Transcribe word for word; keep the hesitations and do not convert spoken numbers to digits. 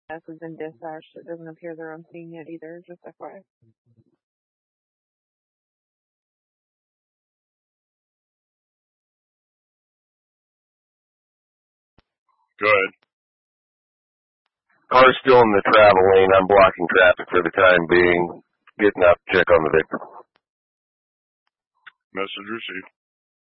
S has been dispatched. It doesn't appear they're on scene yet either, just F Y I. Go ahead. Car's still in the travel lane. I'm blocking traffic for the time being. Getting up, check on the victim. Message received.